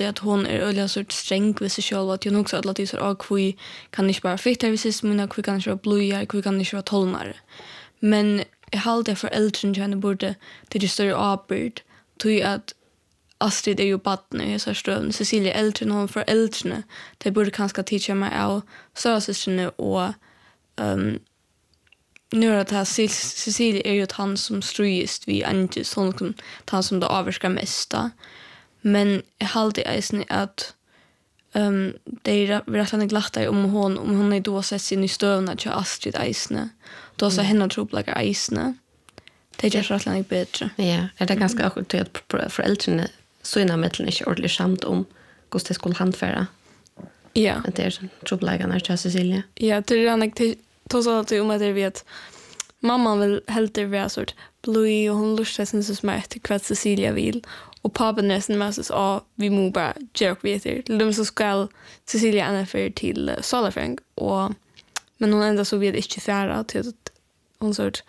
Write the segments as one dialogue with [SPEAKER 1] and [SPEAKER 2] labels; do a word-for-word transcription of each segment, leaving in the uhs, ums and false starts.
[SPEAKER 1] alltid att hon är öliga sort sträng vid sig själv att jag också att det så att vi kan inte bara fitta vid sig men vi kan inte vara blöja, vi kan inte vara tolmare. Men jag håller för äldre henne borde det är större avbyrd till att Astrid är ju badne i så stund Cecilia äldre hon för äldre det borde kanske teacha mig av stösystrarna och ehm nu är det här Cecilia är ju han som ströjist vi inte sån som han som det avskar mesta. Men jag hade även att um, det är rätt glatta om hon om hon är då sett sin i stövna till Astrid Eisne. Då så henne tror på lägga Eisne. Det är rätt lite bättre.
[SPEAKER 2] Ja, är det ganska också att föräldrarna så innan mitteln inte ordentligt samt om hur det skulle handföra.
[SPEAKER 1] Ja.
[SPEAKER 2] Det är tror på lägga när till Cecilia.
[SPEAKER 1] Ja, det är han då så att om att det vet mamma vill helt det vara sort blue och hon lustar sen så smart till vad Cecilia vill. Och pappan nästan med oss att vi må bara jerk vet det. De så ska Cecilia anför till uh, Salafrank och men hon ändå så vid inte färra till att hon sort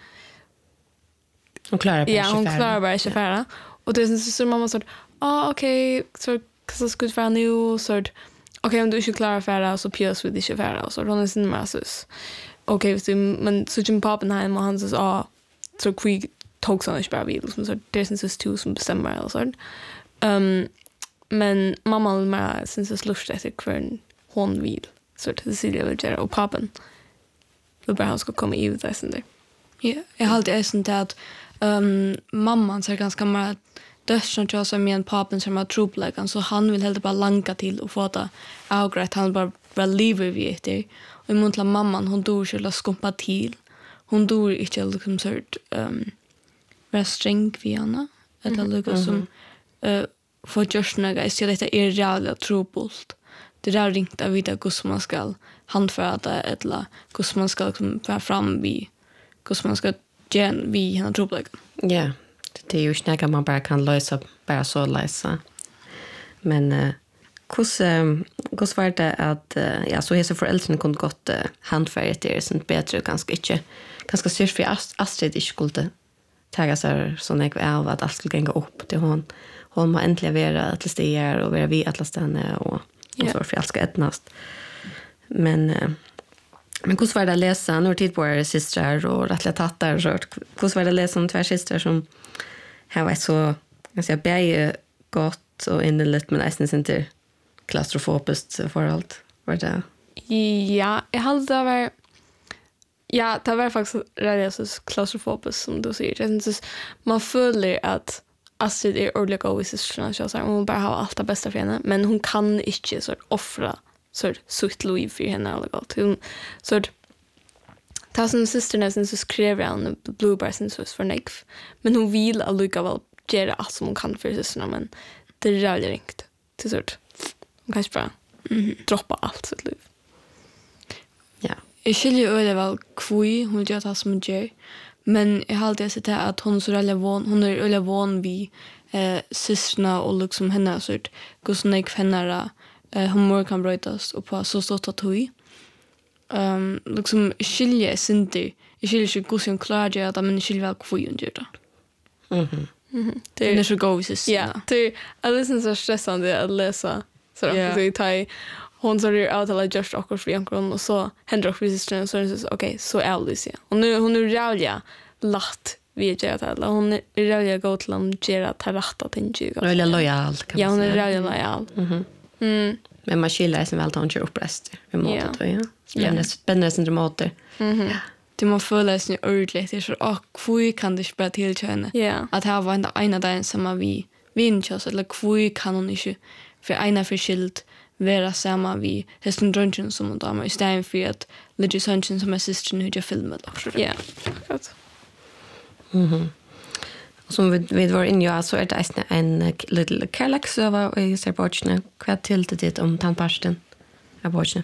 [SPEAKER 2] hon klarar bara
[SPEAKER 1] ja, hon klarar bara inte färra. Och det syns så mamma sort ah okej okay, så så skulle för nu sort okej okay, om du inte klarar färra så pjös vi inte färra så hon är sin med oss. Okej okay, men så Jim pappan hem och han så ah så kvick tog såna bara vid som så det syns så två som bestämmer eller så. Ehm men mamma vill mer syns så lustigt att kvön hon vill så att Cecilia vill göra och pappan vill bara han ska komma ut där sen där. Ja, jag har alltid äsen det att ehm mamman så ganska mer dödsna till som en pappan som har troplagan så han vill helt bara lanka till och få det avgrätt han bara väl lever vid det. Och i muntla mamman hon dör skulle skumpa till. Hon dör inte liksom så ehm vara sträng vid henne. Eller mm-hmm. liksom som uh, för just några så detta är reellt trobult. Det där ringt av vita hur man ska handföra det eller hur man ska liksom föra fram vi hur man ska gen vi henne trobult.
[SPEAKER 2] Ja, det är ju snäga man bara kan lösa bara så läsa. Men uh, hur hur var det att uh, ja så hese föräldrarna kunde gott uh, handföra det är sånt bättre ganska inte ganska surt för Ast- Astrid inte skulle taga sig sån jag av att allt skulle gå upp till hon hon må äntligen vara att stå och vara vi att lasta henne och och så för allt ska ätnast. Men uh, men hur var det att läsa när tid på era systrar och rättliga tattar så hur var det att läsa om två systrar som här var så jag säger bäge gott och innerligt men nästan inte klaustrofobiskt för allt var det.
[SPEAKER 1] Ja, jag hade det var ja, det var faktiskt rätt klaustrofobiskt som du säger. Jag syns man följer att Astrid är ordentligt god i systrarna så hon bara har allt det bästa för henne men hon kan inte så offra så sitt liv för henne eller gott. Hon så ta som systrarna sen så skrev han Blueberry sen så för Nick men hon vill alltså väl göra allt som hon kan för systrarna men det är rätt ringt till sort. Hon kan inte bara mm-hmm. droppa allt sitt liv.
[SPEAKER 2] Ja.
[SPEAKER 1] Jag skiljer öde väl kvui hon gör det som hon gör. Men jag har alltid sett att hon så är van hon är öle van vi eh systrarna och liksom henne sort hur så nek henne eh humor kan brytas och på så stort att hui. Ehm liksom skiljer inte. Jag skiljer inte hur hon klarar det att men skiljer väl kvui hon gör det.
[SPEAKER 2] Mhm.
[SPEAKER 1] Mhm. Det är så go vis. Ja. Det är liksom så stressande att läsa så att det tar hon så är out alla just och för Jankron och så händer också systrarna så är det okej så är Alicia. Och nu hon är rävliga latt vi gör det alla hon är rävliga gå till om gera ta rätta till
[SPEAKER 2] jag. Eller lojal kan man
[SPEAKER 1] ja, hon är rävliga lojal.
[SPEAKER 2] Mhm.
[SPEAKER 1] Mm.
[SPEAKER 2] Men man skiljer sig väl att hon kör upprest i målet tror jag. Spännande spännande syndromater.
[SPEAKER 1] Mhm. Det man följer sig ordentligt det är så och kvui kan det spela till henne. Ja. Att här var en ena där som vi vinchos eller kvui kan hon inte för ena förskilt vara samma vi hästen drunchen som hon damer istället för att Lidja Sunchen som är systern hur jag filmar också. Ja. Gott.
[SPEAKER 2] Mhm. Som vi vi var inne ju så är det en little Carlax över i Serborgne kvart till det om tandborsten. Jag borsten.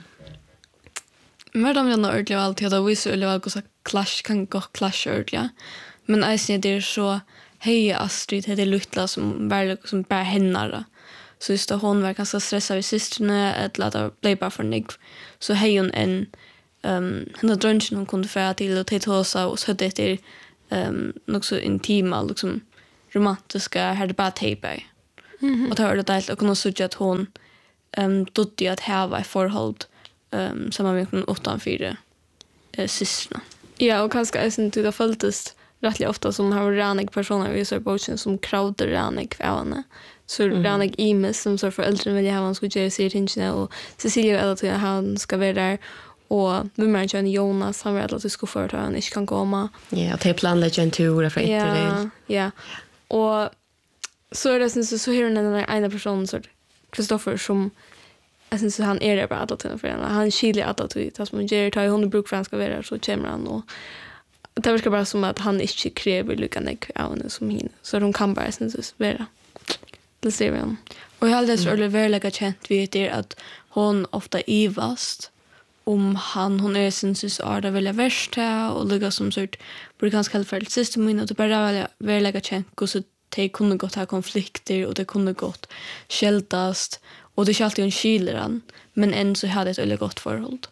[SPEAKER 1] Men de vill nog ordentligt alltid att vi så eller vad så clash kan gå clash ordentligt. Men jag ser det så hej Astrid det är lutla som väl som bara hennara. Så just då hon var ganska stressad vid systrarna eller att det blev bara för Nick. Så hej hon en um, henne drunchen hon kunde föra till och tetosa och så det är um, något så intima liksom romantiska här det bara tejpa. Mhm.
[SPEAKER 3] Och tar det delt och kunna söka att hon ehm dotti att ha ett förhåll ehm som man vill utan fyra eh systrarna.
[SPEAKER 1] Ja, och kanske är sen till det följdes rättligt ofta som har ranig personer i så boken som crowder ranig för henne. Så mm. ranig Imes som så föräldrar vill ha han skulle göra sig tinna och Cecilia eller till han ska vara där och vi märker en Jonas han vill att det ska förta han inte kan komma.
[SPEAKER 2] Ja, och till planlägga en tur för inte det.
[SPEAKER 1] Ja. Och så är det sen så så hör den där ena personen så Kristoffer som jag syns han är det bara att för henne. Han skiljer att att det som ger tar hon bruk för han ska vara så kommer han och det verkar bara som att han inte kräver lyckan av henne som henne. Så de kan bara syns vara. Det ser vi om.
[SPEAKER 3] Och jag hade så mm. väldigt känt vid det att hon ofta ivast om han hon är sin sys är det väl värst här och ligga som sort borde ganska helfärdigt system in och det bara väldigt känt hur så det kunde gått ha konflikter och det kunde gått skältast och det är alltid en skileran men än så hade ett väldigt gott förhåll.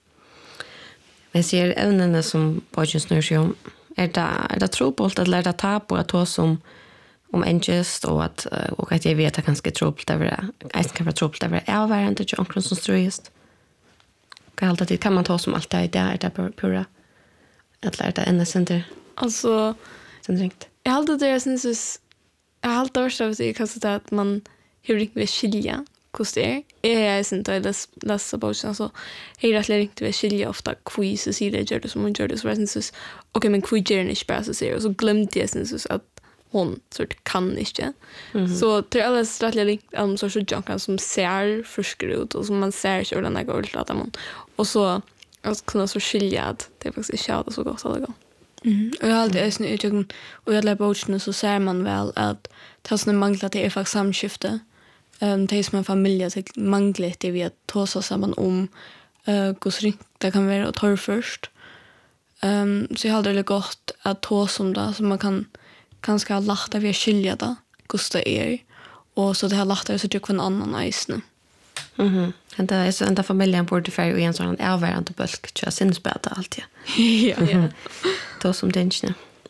[SPEAKER 2] Men ser ämnena som Bojen snurrar sig om är det är det trobult att lära ta på att ta som om engest och att och att jag vet att ganska trobult över det kan vara trobult över avvärande till onkeln som ströjst. Kan alltid det kan man ta som allt det där där pura att lära det ända center.
[SPEAKER 1] Alltså
[SPEAKER 2] sen ringt.
[SPEAKER 1] Jag har alltid det syns jag har alltid varit så att jag kan säga att man hur riktigt vill skilja hur det är. Jag är inte att läsa boken så hej rätt riktigt vill skilja ofta quiz så ser det gör det som hon gör det så jag syns okej men quiz är inte bara så ser och så glömde jag syns att hon sort kan inte. Mm-hmm. Så till alla rättliga um, så så junkan som ser friskare ut och som man ser inte hur den går ut att man och så att kunna så skilja att det faktiskt är så gott alla gånger.
[SPEAKER 3] Mm. Och jag har alltid ösnit utgång och jag lär boken så ser man väl att det som manglar det är faktiskt samskifte. Um, det är som en familj att manglar det vi att ta sig samman om uh, hur det kan vara och ta först. Um, så jag har aldrig gått att ta som det så man kan kanske ha lagt av att skilja det hur det är och så det har lagt av så tycker en annan isne.
[SPEAKER 2] Mhm. Det är så ända familjen borde för en sån avvärande bulk tror jag sinnsbäta alltid.
[SPEAKER 3] Ja. Ja.
[SPEAKER 2] Då som det inte.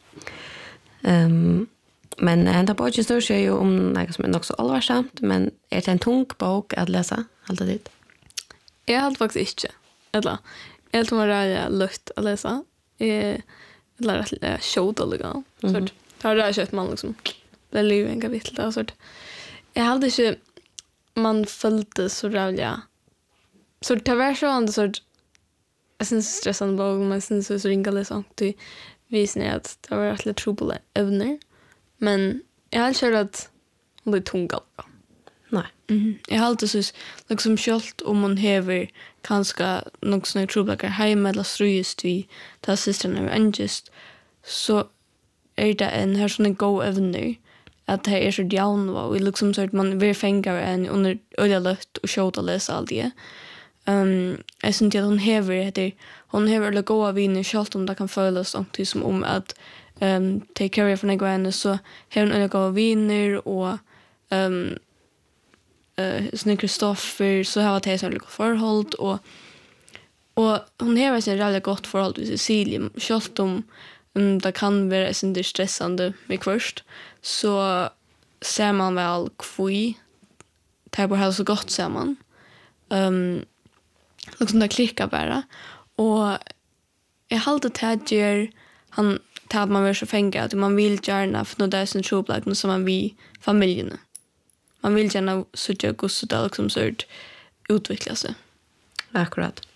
[SPEAKER 2] Ehm men ända på just då ser ju om något som är också allvarsamt men är det en tung bok att läsa alltid dit.
[SPEAKER 1] Jag har faktiskt inte. Eller jag tror det är lätt att läsa. Eh eller att show det liksom. Så tar det köpt man liksom. Det är ju en kapitel där så. Jag hade inte man följde så rävliga. Så det var så ändå så jag syns stressande bok men syns så ringa liksom till visning att det var lite trouble övner. Men jag har kört att hon blir tunga.
[SPEAKER 2] Nej.
[SPEAKER 3] Mm. Jag har alltid så liksom skjult om hon häver kanske något sån trouble hemma eller ströjst vi ta systrarna och angest så är det en här sån go övner. Att det är så down och liksom så att man vill fänga en under öliga lött och shota läsa allt det. Um, jag syns att hon häver det. Hon häver det goda viner självt om det kan följas och som om att um, take care of några henne så häver hon öliga goda viner och um, uh, sån Kristoffer så har det så lite förhåll och och hon häver sig väldigt gott förhåll till Cecilia självt om um, det kan vara sånt stressande med först så ser man väl kvui det bör ha så gott ser man um, liksom det klickar bara och jag hade tagger han tar man väl så fänga att man vill gärna för det är sån trouble som man vi familjen man vill gärna så jag går så där liksom så utveckla sig
[SPEAKER 2] akkurat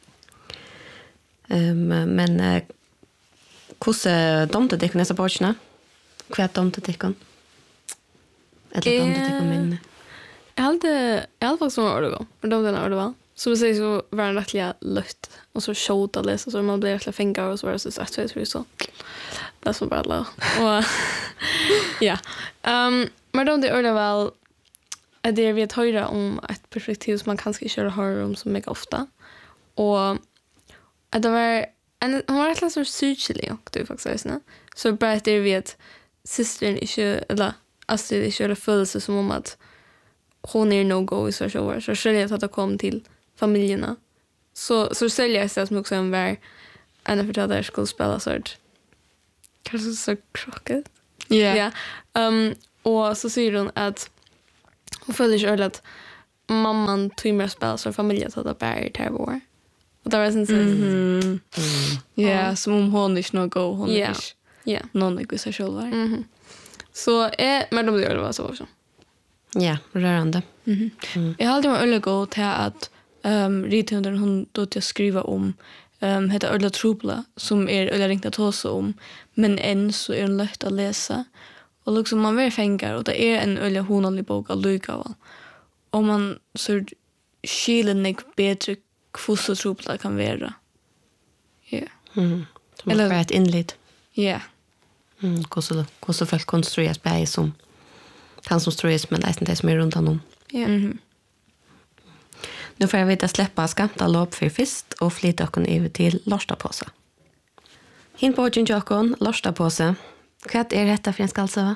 [SPEAKER 2] um, men uh, hur domte det kunna så bortsna kvart domte det kan eller domte det kan men
[SPEAKER 1] jag hade i alla fall så var det då men de den var det va så vi säger så var det rättliga lött och så shota läsa så man blir rättliga fängare och så var det så sagt så så det som bara lå och ja ehm men de det är det väl att det vi har höra om ett perspektiv som man kanske kör höra om så mycket ofta och att det var en hon var rättliga så syrlig och det faktiskt är så bara det vi att systern inte eller Astrid inte gör födelse som om att hon är no-go i så shower. Så säljer jag att det kom till familjerna. Så, så säljer jag sig som också en vär en förtällare skulle spela sånt. Kanske så krocket.
[SPEAKER 3] Ja.
[SPEAKER 1] Ja. Um, och så säger hon att hon följer ju öll att mamman tog mer spel så familjen så att bär det var. Och det var sen så.
[SPEAKER 3] Mhm. Ja, som om hon inte nog gå hon
[SPEAKER 1] Ja.
[SPEAKER 3] inte.
[SPEAKER 1] Ja.
[SPEAKER 3] Någon är så själv var.
[SPEAKER 1] Mhm. Så är men de gör det var så också.
[SPEAKER 2] Ja, rörande.
[SPEAKER 3] Mhm. Jag har alltid varit ölle gå till att ehm rithunden hon då till skriva om ehm heter ölle trubla som är ölle ringt att tåsa om men än så är den lätt att läsa. Och liksom man vill fänga och det är en ölle honanlig bok att lycka va. Om man så skilen är bättre kvoss och trubla kan vara. Ja.
[SPEAKER 2] Mm. Som
[SPEAKER 3] Eller-
[SPEAKER 2] Eller ett inled.
[SPEAKER 3] Ja.
[SPEAKER 2] Mm, hvordan hvordan folk konstrueres bæg som han som strues, men leisen det som er rundt honom.
[SPEAKER 1] Ja.
[SPEAKER 3] Mhm.
[SPEAKER 2] Nu får jeg vite släppa skamta lopp for fyrst og flytta okken over til lorstapåse. Hinn på åkken jokken, lorstapåse. Hva er dette for en skalsøve?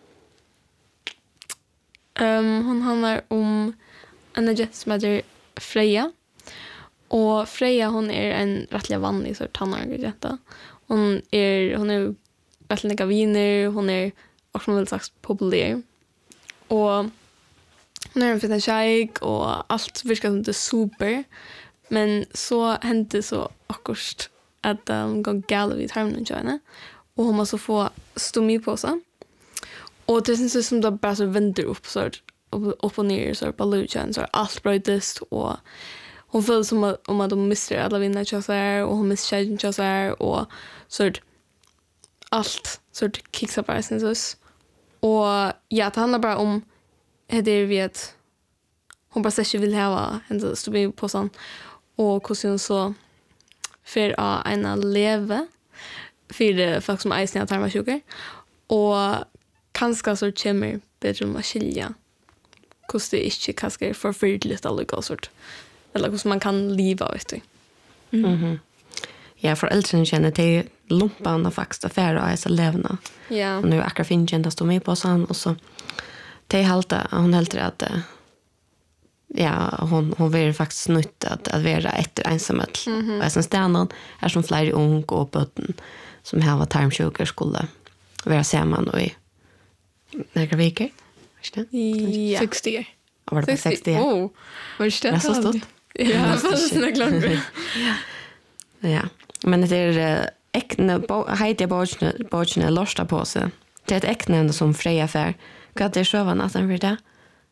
[SPEAKER 1] Ehm hon handlar om en jet som heter Freja. Och Freja hon är en rättliga vanlig sort tannargejetta. Hon är hon är väldigt viner, hon är också väl slags populär. Och hon är en fin tjej och allt verkar som det är super. Men så hände så akkurat att hon går gal vid tarmen och henne. Och hon måste få stomi på sig. Och det syns som det bara så vänder upp så här, upp, upp och ner så här, på luchen så här, allt brötest och hon föll som att, om att de missar alla vinnar så här och hon missar tjejen så här och så här, allt så här, kicksar bara syns. Och ja, det handlar bara om det är vi att hon bara inte vill ha henne stå på sån och hur hon så för att ena leve för folk som är snälla tarmasjuker och kanske så kommer bättre om att skilja hur det inte kanske är förfärligt alla sort eller hur man kan leva vet du.
[SPEAKER 2] Mhm. Ja, for eldre kjenner til lumpan og faktisk affære av disse levende.
[SPEAKER 1] Ja.
[SPEAKER 2] Og nu akkurat finner kjent å stå med på sånn, og så til halte, hun helter at eh, ja, hon hon vill faktiskt nytta att att vara efter ensamhet. Mm -hmm. Och sen stannar är som flera ung och botten som har varit tarmsjuka skulle vara samman och i några veckor. Visst det?
[SPEAKER 1] Ja.
[SPEAKER 3] sextio år.
[SPEAKER 2] Och var det sextio?
[SPEAKER 1] Oh.
[SPEAKER 3] Var det
[SPEAKER 2] Det är så stort.
[SPEAKER 1] Ja, fast det glömde.
[SPEAKER 2] Ja. Men det är äkne heter bochne bochne losta på sig. Det är ett äkne som Freja för. Vad det så var natten för det?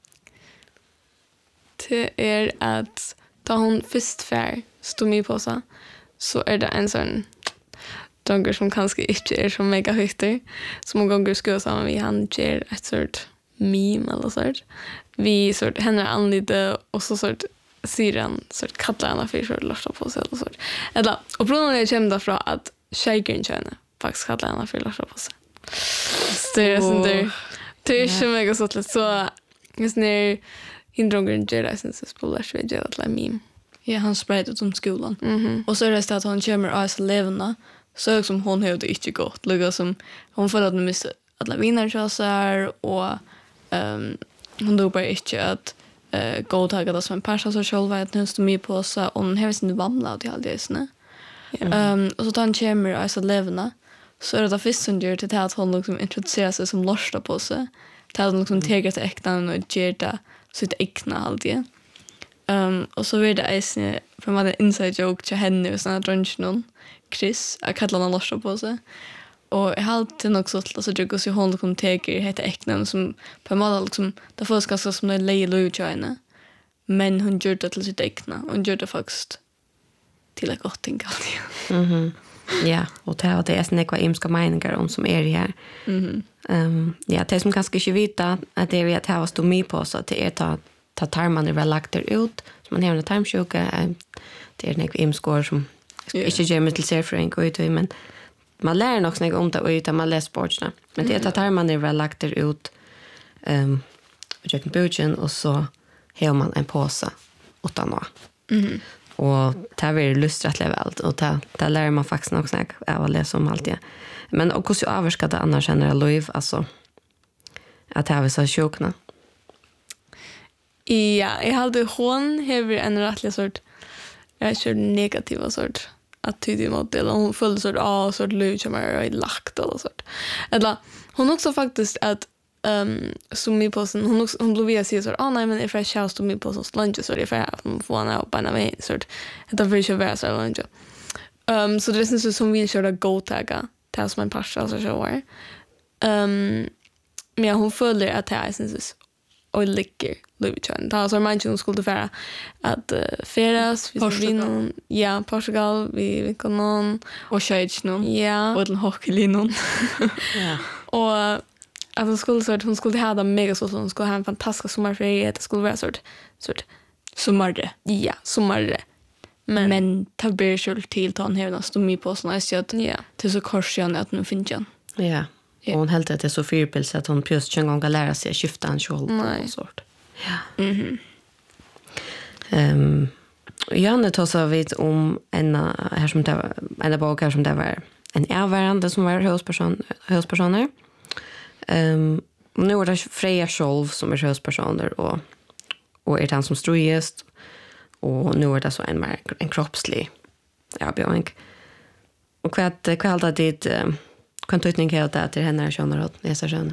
[SPEAKER 1] Det är att ta hon först fär stomi på sig så är det en sån dagar som kanske inte är så mega högter som många gånger ska samman vi han ger ett sort meme eller sort vi sort henne anlite och så sort sidan sort kallar henne för så lossa på sig eller sort eller och problemet är kämda från att shaken känner faktiskt kallar henne för lossa på sig det är sånt där det är så mega så lätt så just när hindrungen ger det sen så spolar sig det att la meme.
[SPEAKER 3] Ja, han spredde ut om skolan.
[SPEAKER 1] Mhm.
[SPEAKER 3] Och så är det att han kommer av sig levna. Så är som hon har det inte gått. Lugga som hon får att hon missar alla vinnarchansar och ehm hon då bara inte att eh gå taga det som en person så själva att hon står med på sig och hon har sin vamla och allt det såna. Ehm och så tar han kommer av sig levna. Så är det först som gör till att hon liksom introducerar sig som lorsta på sig. Till att hon liksom tegar till äktan och ger det sitt äkna allt det. Um, och så var det en för man hade inside joke till henne och såna drunchen Chris jag kallar honom lossa på sig och jag hade till något sånt så jag går så hon kom teker heter äknan som på mål liksom det får ska så som det lay low China men hon gjorde det till sitt äkna och hon gjorde det faktiskt till ett gott ting allt.
[SPEAKER 2] Mhm. Ja, och det är det snäcka imska meningar om som är här.
[SPEAKER 3] Mhm.
[SPEAKER 2] Ehm ja, det som kanske inte vita att det är att ha stå med på så att det är ta ta tarman det väl lagt ut som man har en tarmsjuka det är några imskor som inte ger mig till sig för en gång men man lär nog snägga om det och utan man läser sportsna men det är ta tarman det väl lagt ut ehm och jag kan bjuda och så har man en påse utan då.
[SPEAKER 3] Mhm.
[SPEAKER 2] Och det är väl lustrat level och det där lär man faktiskt nog snägga av att läsa om allt det. Men och hur så avska det annars känner live alltså att det har vi så sjukna.
[SPEAKER 1] Ja, jag hade hon har en rättlig sort jag kör negativa sort attityd mot det eller hon föll sort av sort lucha mer i lagt eller sort. Eller hon också faktiskt att um, stomipåsen, hon, också- hon blev via sig så ah nej men if jag kör stomipåsen så lunch så det är för att få henne upp på mig så det vill ju vara så lunch. Um, så det syns det som vill köra go-tagga till som en pascha så så var. Um, men hon följer att det syns och ligger Lövitjön. Det har så man ju skulle för att uh, färdas vi vinner ja Portugal vi vi kan någon
[SPEAKER 3] Och Schweiz nu.
[SPEAKER 1] ja
[SPEAKER 3] Och den hockeylinon.
[SPEAKER 2] Ja.
[SPEAKER 1] och att hon skulle så att hon skulle ha det mega så hon skulle ha en fantastisk sommarferie det skulle vara sort sort
[SPEAKER 3] Sommarre.
[SPEAKER 1] ja sommar men,
[SPEAKER 3] Men ta ber själv till ta en hela stomipåsen. Jag ser att
[SPEAKER 1] ja
[SPEAKER 3] det är så korsjön att nu finns jag.
[SPEAKER 2] Ja.
[SPEAKER 3] Ja.
[SPEAKER 2] Och hon helt att det är så fyrpils att hon pjöst en gång att lära sig att skifta en kjol på
[SPEAKER 1] Nej.
[SPEAKER 2] någon sort.
[SPEAKER 3] Mhm.
[SPEAKER 2] Ehm Janne tar så vid om en här som det var en bok här som det var en ervärande som var husperson huspersoner. Ehm um, nu är det Freja själv som är huspersoner och och är det han som strojest och nu är det så en mer en kroppslig ja björn. Och vad vad allt det uh, kan tutning helt att till henne känner att nästa kön.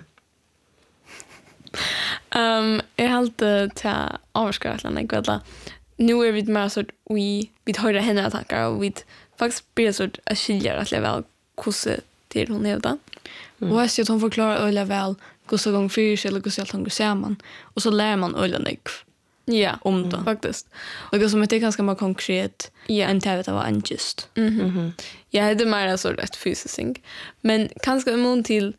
[SPEAKER 1] um jag helt ta avskrattarna gudla nu är vi mer så vi vi har det henne tankar och vi faktiskt blir så att skilja att leva kusse till hon hävda.
[SPEAKER 3] Och jag ser att hon förklarar öliga väl hur så gång fyrs eller hur så allt hänger samman. Och så lär man öliga nek
[SPEAKER 1] Ja,
[SPEAKER 3] om det.
[SPEAKER 1] faktiskt.
[SPEAKER 3] Och det som är ganska mer konkret
[SPEAKER 1] Ja.
[SPEAKER 3] än det var en just.
[SPEAKER 1] Mhm. Mm jag hade mer så rätt fysiskt ting. Men kanske imon till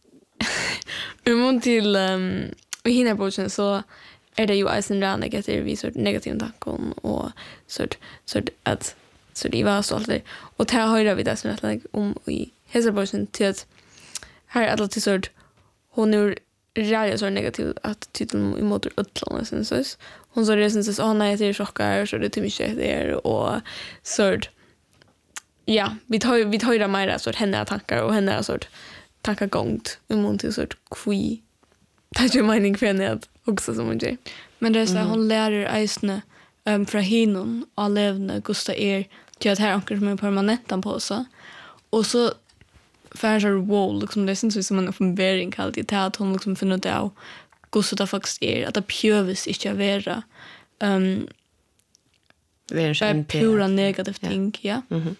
[SPEAKER 1] imon till um, och hinna på så är det ju alltså en negativ vi så negativ tankon och så så att så det var så alltid och ta höra vi det som att om i hela boken till att här alla till så hon är rädd så negativ att titeln emot utlandet sen så hon så det sen så åh nej det är chockar så det är till mycket där och så ja vi tar vi tar det mer så henne tankar och henne så tankar gångt emot till så kvi det är ju mening för henne också som hon säger.
[SPEAKER 3] Men det är så mm. hon lär eisne um, från hinon och levne Gustav är till att här anker som är permanentan på sig. Och så för så wow liksom det syns som en förväring kallt det att hon liksom finner det av Gustav det faktiskt är att det pjövis inte att vara um,
[SPEAKER 2] Det är
[SPEAKER 3] en pura negativt
[SPEAKER 2] ja.
[SPEAKER 3] ting, ja.
[SPEAKER 2] Mhm.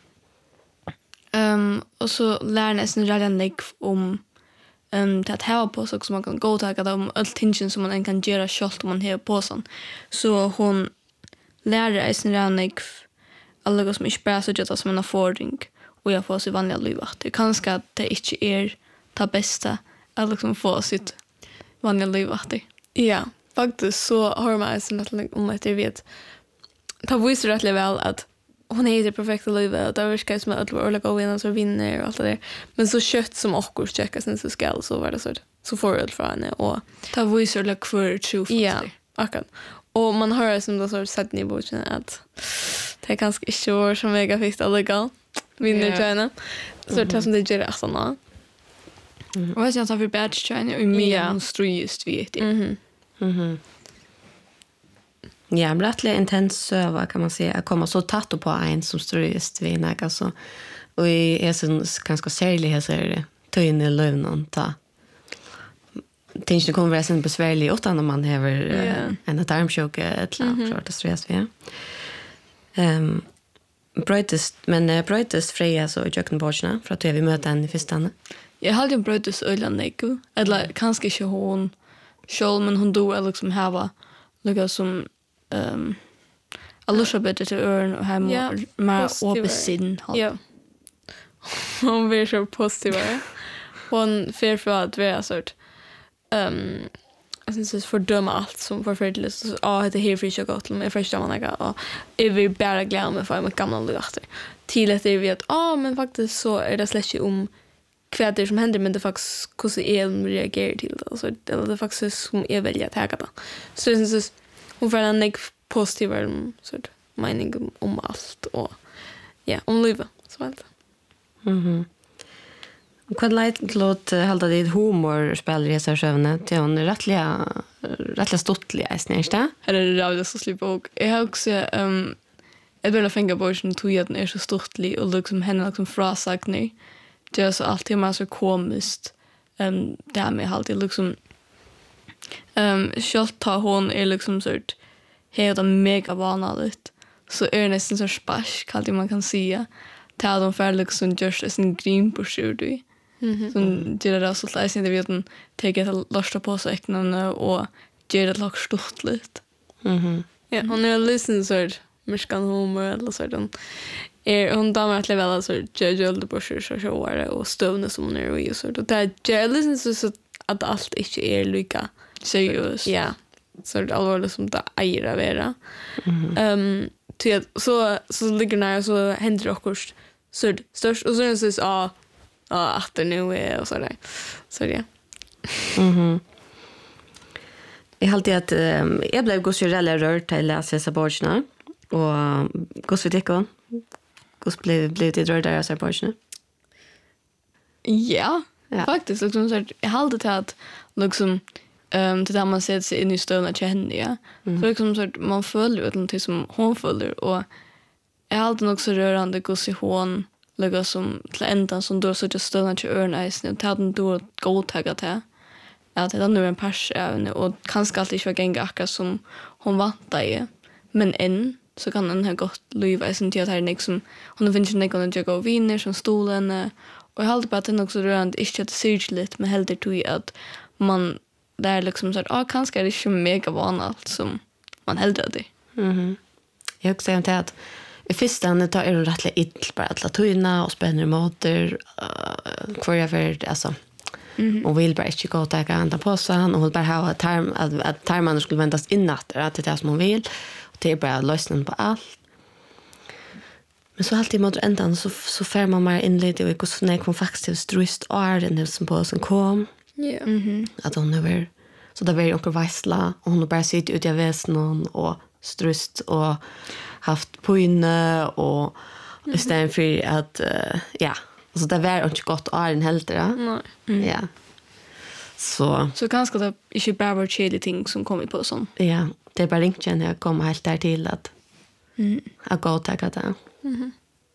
[SPEAKER 3] Um, och så lär nästan redan nek om um, till att ha på sig så man kan gå tillbaka om allt tingen som man än kan göra själv om man har på sig. Så hon lär nästan redan nek alla som inte bara så det som en affording och jag får sig vanliga livet. Det kanske att det inte är det bästa att liksom få sitt vanliga livet.
[SPEAKER 1] Ja, faktiskt så har man alltså något om att jag vet ta visar rätt väl att hon är det perfekta livet och det verkar som att alla går in och så vinner och allt det där. Men så kött som också checkas sen så skall så var det så så får det från henne och
[SPEAKER 3] Ta visar det för tro.
[SPEAKER 1] ja, akkurat. Och man hör som det så sett ni boken att det är ganska sure som mega fixt illegal vinner
[SPEAKER 3] Ja.
[SPEAKER 1] China. Så det som det gör det såna.
[SPEAKER 3] Och jag ser att vi bad China och mer
[SPEAKER 1] Ja.
[SPEAKER 3] hon ströjst vet det.
[SPEAKER 1] Mhm.
[SPEAKER 2] Mhm. Ja, brättlig intens söva kan man säga att komma så tatt på en som står just vid näck alltså. Och i är sen ganska särskilt så är det töjn i lönen ta. Tänk det kommer vara sen besvärligt utan om man har
[SPEAKER 1] Ja.
[SPEAKER 2] en tarmsjuk ett land klart att stress vi. Ehm brightest men uh, brightest Freja så jag på borgarna för att vi möter en i första.
[SPEAKER 3] Jag hade en brödes ölen nek. Eller kanske inte hon själv men hon då liksom hava lika som ehm Alusha bättre till öron och hem
[SPEAKER 1] Ja,
[SPEAKER 3] mer
[SPEAKER 1] positivare.
[SPEAKER 3] öppen sin.
[SPEAKER 1] Ja. Hon blir så positiv. Hon fer för att vara sort ehm jag syns det fördöma allt som förfärligt så ja det här för jag gott men första man jag och är vi bara glada med för mig gamla lugter. Till att det vet ja men faktiskt så är det släck om kväder som händer men det faktiskt hur är reagerar till det så det är faktiskt som är välja att ta det. Så det syns hon får en neg positiv så mening om allt och ja om livet så allt.
[SPEAKER 2] Mhm. Vad lite låt hålla det humor spelar i sig själva till hon är rättliga rättliga stottliga är snästa.
[SPEAKER 3] Här är det rätt så slippa och jag har också ehm jag vill fänga på sin tog att den är så stortlig och liksom henne liksom frasagt nu. Det är så alltid man så komiskt ehm där med alltid liksom Um, Kjalt ta hon är liksom sort helt mega vanligt. Så är det nästan så sparsk kallt man kan säga. Ta de för liksom just en green på sjur. Mhm. Som det är så läs inte vet en take ett lust på så äkna och ger det lag stort lite.
[SPEAKER 2] Mhm.
[SPEAKER 1] Ja, hon är listen sort miskan humor eller så den. Är hon damer att leva så Jojo the Busher så så var det och stövna som hon är och så det jag listen så att allt inte är lika
[SPEAKER 3] seriöst.
[SPEAKER 1] Ja. Så det allvarligt som det äger att vara.
[SPEAKER 2] Mhm.
[SPEAKER 1] Ehm till så så ligger när så händer det också så störst och så är det så ja ja att det nu är och så där. Så det.
[SPEAKER 2] Mhm. Jag har alltid att um, jag blev gossjurella rörd till att läsa borgarna och goss vid ekon. Goss blev blev det rörd där så borgarna.
[SPEAKER 3] Ja,
[SPEAKER 2] Ja.
[SPEAKER 3] faktiskt liksom så jag hade till att liksom ehm till där man sätter sig in i stövna känner ja. Så liksom så att man följer ut något som hon följer och jag hade nog så rörande goss i hon lägga som till ändan som då så just stövna till örnäsen och ta den då godtaga till. Ja, det är nu en pers även och kanske alltid inte vara gänga akkurat som hon vantar i. Men än så kan den ha gått liva i sin tid att här är liksom hon finns inte någon att jag vinner som stolen och jag hade på att den också rörande inte att det ser lite men helt tog att man där liksom så att ah, kanske är det inte mega vanligt som man hellre det.
[SPEAKER 2] Mhm. Jag också säger till att i första hand tar är rätt lätt bara att la tuna och spänner motor uh, kvar jag för alltså. Mhm. Och vill bara inte gå och ta andra på sig och hon bara ha tarm att att tarmarna skulle vändas in natt att det är som hon vill och det är bara lösningen på allt. Men så alltid mot ändan så så fär man mer in lite och hur snäck hon faktiskt strust är den som på som kom.
[SPEAKER 1] Ja.
[SPEAKER 3] Mhm.
[SPEAKER 2] Att hon över så där var onkel Vaisla och hon har bara sitt ut i väsnen och strust och haft på inne och istället för att uh, ja så det var inte gott är en helt det.
[SPEAKER 1] Nej.
[SPEAKER 3] Mm.
[SPEAKER 2] Ja. Så
[SPEAKER 3] Så kanske det inte bara var chili ting som kom i på sån.
[SPEAKER 2] ja, det är bara inte när jag kommer helt där till att
[SPEAKER 3] Mm.
[SPEAKER 2] att gå och ta det. Mhm.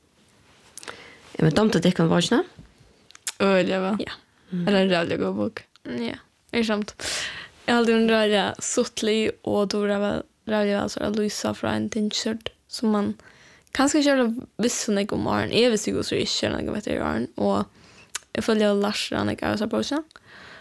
[SPEAKER 2] Jag vet inte det kan vara så.
[SPEAKER 3] Öl jag va.
[SPEAKER 1] Ja.
[SPEAKER 3] Eller en rävlig god bok.
[SPEAKER 1] Ja. Är sant. Jag hade undrat ja Suttli och då var det alltså Luisa från Tinsert som man kanske köra visst när om morgon är visst ju så är det något vet jag och jag följer Lars han är så på så.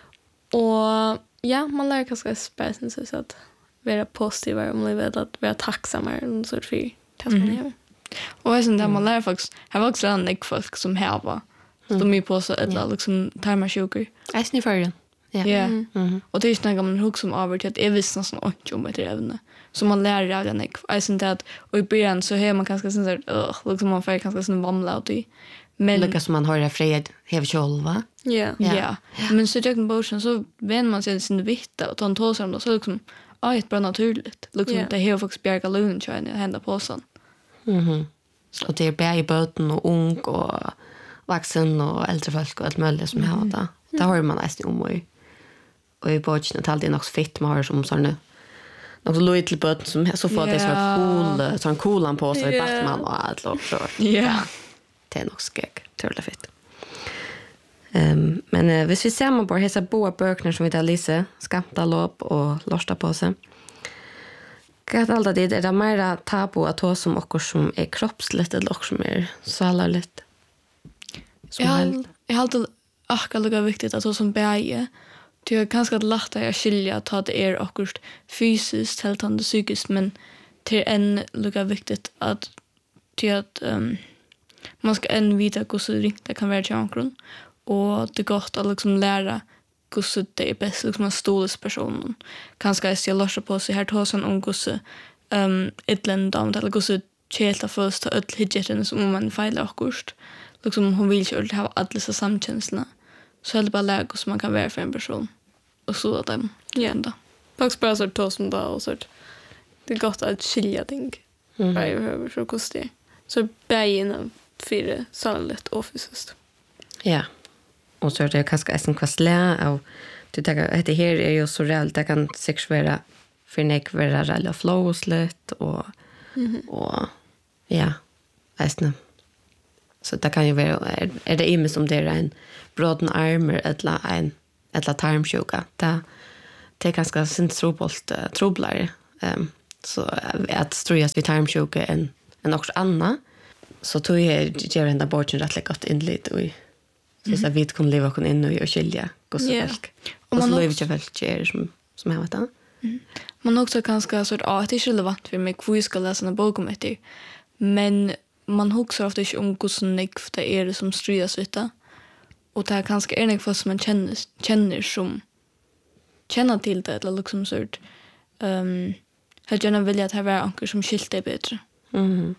[SPEAKER 1] Och ja, man lär kanske spänna sig så att vara positiv om livet att vara tacksam och så för det man gör.
[SPEAKER 3] Och jag syns att man lär faktiskt här var också en folk som här var. De är på så ett liksom tarmarsjuker.
[SPEAKER 2] Jag snitt för den. Ja.
[SPEAKER 3] Ja.
[SPEAKER 2] Mhm.
[SPEAKER 3] Och det är inte någon hugg som över till att jag visste nästan inte om ett ämne. Så man lär av den. Jag syns att och i början så hör man kanske sån där uh, liksom man får kanske sån vamla ut i. Men
[SPEAKER 2] Lucas som man har det fred hev själva.
[SPEAKER 1] Ja.
[SPEAKER 3] ja.
[SPEAKER 2] Ja.
[SPEAKER 3] Men så jag kan bara så vem man ser sin vitta och tar en tås om då så liksom ja, det är bara naturligt. Liksom
[SPEAKER 1] Ja.
[SPEAKER 3] det har faktiskt bjärga lugn tjän i hända på sån.
[SPEAKER 2] Mhm. Och det är bäge böten och ung och vuxen och äldre folk och allt möjligt som har det. Det har man nästan om och och i båten att alltid är också fitt man har som sån nu. Något så lite böten som så får det så här cool sån coolan på sig
[SPEAKER 1] Ja.
[SPEAKER 2] Batman och allt och så.
[SPEAKER 3] Ja.
[SPEAKER 2] Det är nog skägg. Trevligt fett. Ehm men uh, hvis vi ser man bara hesa båda böckerna som vi där läser, Skamta lopp och Losta på sig. Gat allt det är det mer tabu att ha som också som är kroppsligt eller också som är salarligt. Som
[SPEAKER 3] Jag
[SPEAKER 2] helt.
[SPEAKER 3] jag har alltid akkurat lika viktigt att ha som bäge. Det är ganska lätt att skilja att ha det är akkurat fysiskt helt annorlunda psykiskt men det är en lika viktigt att till att um, man ska en vita hur det kan vara till ankron och det är gott att liksom lära hur det är bäst liksom en stolsperson kanske jag låtsas på sig här tåsen om hur um, ett land dam eller hur kälta först att öll hidjeten som man feilar akkurat liksom hon vill ju ha alla dessa samkänslorna så är det bara lära hur man kan vara för en person och så att dem
[SPEAKER 1] Ja.
[SPEAKER 3] ända.
[SPEAKER 1] Faktiskt bara så att ta som då och så att det är gott att skilja ting.
[SPEAKER 2] Mhm.
[SPEAKER 1] Bara över så kostar det. Så bägen för det sannolikt och fysiskt.
[SPEAKER 2] Ja. Och så är det kanske en kvastlä av det där det här är ju så reellt det kan säkert vara för nek vara eller flowslet och och ja, ästna. Så det kan ju vara är, är det imme som det är en broden arm eller en eller tarmsjuka. Det det är ganska syntrobolt uh, troblare. Um, så att strujas vid tarmsjuka en en också anna. Så tog jag ger ända bort en rätt gott inlit och så så vi kan leva kon in och skilja gå så väl. Och man lever ju väl ger som som har varit.
[SPEAKER 3] Mm. Man också ganska så att ah, det är relevant för mig hur ska läsa en bok om det. Men man huxar ofta inte om hur snyggt det är som strujas vita. Och det är ganska är något som man känner känner som känner till det eller liksom så att ehm jag gärna vill att det var anker som skilt det bättre.
[SPEAKER 2] Mhm.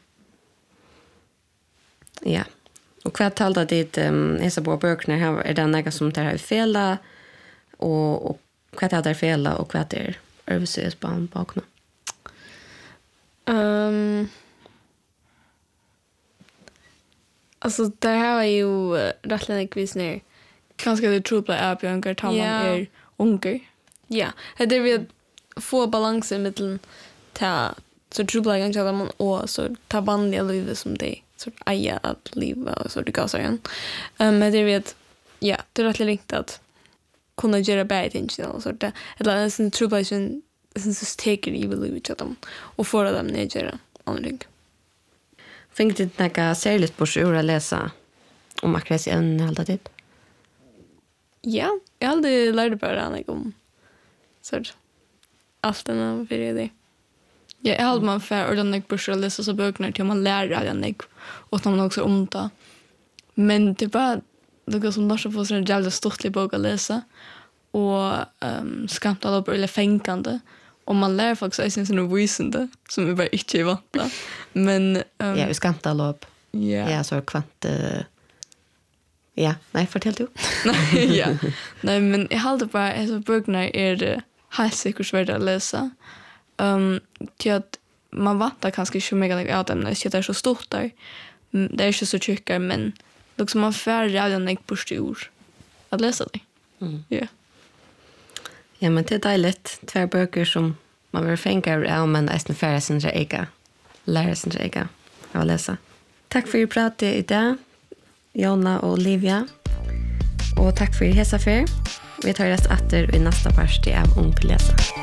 [SPEAKER 2] Ja. Och vad talade det um, Esa på böckerna här är det något som det här är fela och och vad är det fela och vad är överses på bakna.
[SPEAKER 1] Ehm Alltså det här är ju rättligt ner.
[SPEAKER 3] Kanske det tror på är Björn tar man är unge.
[SPEAKER 1] Ja, det är vi få balans i mitten ta så tror jag att man och så ta vanliga livet som det så aja att leva så det går så igen. Um, men det vet ja, det är rätt riktigt att kunna göra bättre ting så det eller sen tror jag sen sen så take it evil with dem och få dem ner göra andra.
[SPEAKER 2] Fick du några särskilt på sjur att läsa om akkurat en hela tid?
[SPEAKER 1] Ja, jag har aldrig lärt bara om så allt den här för det.
[SPEAKER 3] Ja, jag hade man för ordentligt på sjur att läsa så böckerna till man lär av den och man också omta. Men det bara det som något på så en jävla stortlig bok att läsa och ehm skamta upp eller fänkande. Och man lär faktiskt i sin visande som vi bara inte är vanta. Men um,
[SPEAKER 2] ja, vi ska inte lopp.
[SPEAKER 3] Ja.
[SPEAKER 2] Ja, så kvant uh, ja, nej, fortell du.
[SPEAKER 3] Nej, ja. Nej, men jag hade bara alltså böckerna är det helt säkert svårt att läsa. Um, till att man vantar kanske inte mega av dem när det är så stort där. Det är inte så tjockare, men liksom man får redan inte på stor att läsa det.
[SPEAKER 2] Mm.
[SPEAKER 3] Ja.
[SPEAKER 2] Ja, men det är dejligt. Två böcker som man vill fänka av, men nästan färre sin ega. Lära sin ega av att läsa. Tack för att prata idag, Jonna och Olivia. Och tack för hela affär. Vi tar oss åter i nästa parti av Ung till läsa.